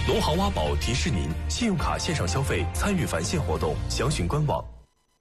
农行挖宝提示您：信用卡线上消费参与返现活动，详询官网。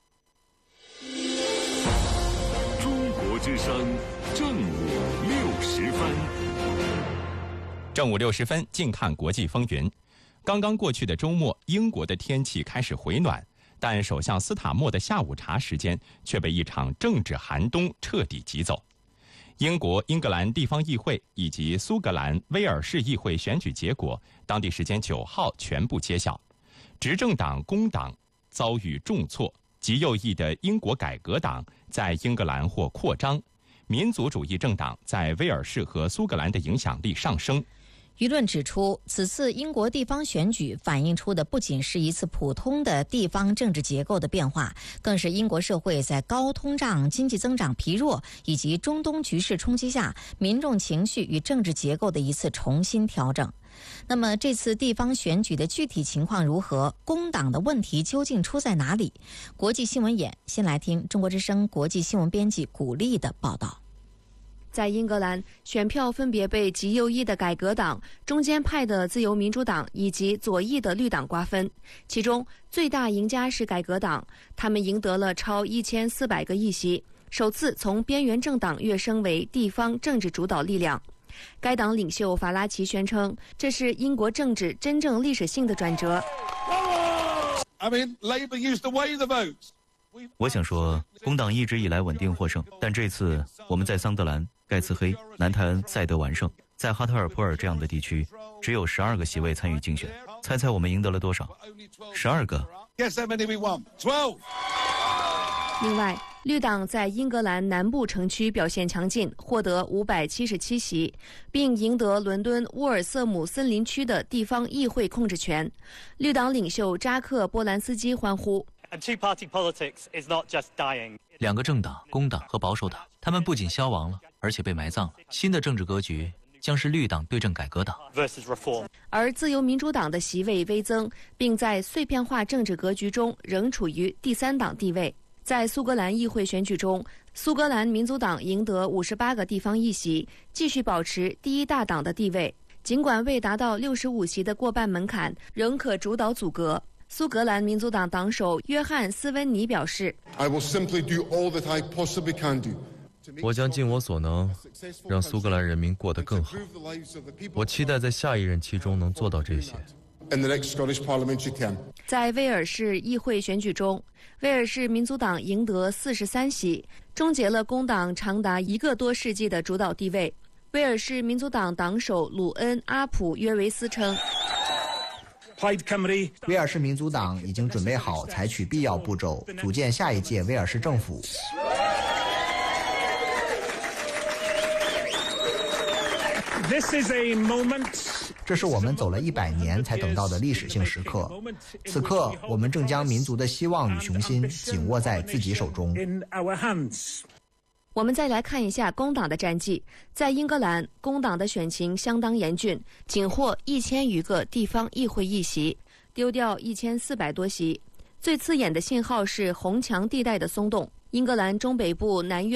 中国之声正午60分。 正午60分，近看国际风云。刚刚过去的周末，英国的天气开始回暖，但首相斯塔默的下午茶时间却被一场政治寒冬彻底挤走。英国英格兰地方议会以及苏格兰威尔士议会选举结果，当地时间9号全部揭晓。执政党工党遭遇重挫，极右翼的英国改革党在英格兰或扩张，民族主义政党在威尔士和苏格兰的影响力上升。 舆论指出，此次英国地方选举反映出的不仅是一次普通的地方政治结构的变化，更是英国社会在高通胀、经济增长疲弱以及中东局势冲击下，民众情绪与政治结构的一次重新调整。那么这次地方选举的具体情况如何？工党的问题究竟出在哪里？国际新闻眼，先来听中国之声国际新闻编辑古丽的报道。 在英格兰，选票分别被极右翼的改革党、中间派的自由民主党以及左翼的绿党瓜分。其中最大赢家是改革党，他们赢得了超1400个议席，首次从边缘政党跃升为地方政治主导力量。该党领袖法拉奇宣称，这是英国政治真正历史性的转折。 我想说，工党一直以来稳定获胜，但这次我们在桑德兰、盖茨黑、南泰恩、塞德完胜，在哈特尔普尔这样的地区，只有12个席位参与竞选。猜猜我们赢得了多少？12个。 另外，绿党在英格兰南部城区表现强劲，获得577席，并赢得伦敦沃尔瑟姆森林区的地方议会控制权。绿党领袖扎克·波兰斯基欢呼。 两个政党，工党和保守党，他们不仅消亡了，而且被埋葬了。新的政治格局将是绿党对阵改革党。 而自由民主党的席位微增，并在碎片化政治格局中仍处于第3党地位。在苏格兰议会选举中，苏格兰民族党赢得58个地方议席，继续保持第1大党的地位。尽管未达到65席的过半门槛，仍可主导组阁。苏格兰民族党党首约翰·斯温尼表示， 我将尽我所能让苏格兰人民过得更好。我期待在下一任期中能做到这些。 在威尔士议会选举中，威尔士民族党赢得43席，终结了工党长达1个多世纪的主导地位。威尔士民族党党首鲁恩·阿普约维斯称， 威尔士民族党已经准备好采取必要步骤，组建下一届威尔士政府。这是我们走了100年才等到的历史性时刻。此刻，我们正将民族的希望与雄心紧握在自己手中。 我们再来看一下工党的战绩。在英格兰，工党的选情相当严峻，仅获1000余个地方议会议席，丢掉1400多席。最刺眼的信号是红墙地带的松动。英格兰中北部南约